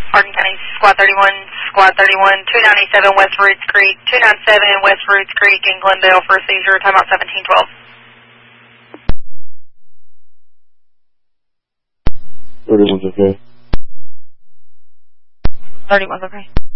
Hardin County, Squad 31, 297 West Roots Creek, 297 West Roots Creek in Glendale for a seizure, timeout 1712. 31's okay. 31's okay.